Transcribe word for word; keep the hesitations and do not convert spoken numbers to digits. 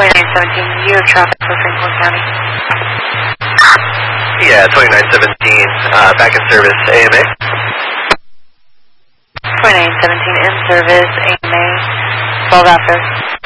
twenty-nine seventeen, you have traffic for Franklin County. Yeah, twenty-nine seventeen, uh, back in service, A M A. twenty-nine seventeen in service, A M A, twelve after.